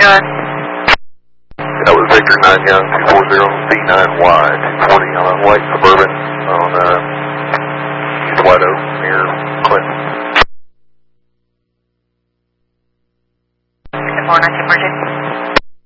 That was Victor 9 Young 240 B9Y 240 on white Suburban on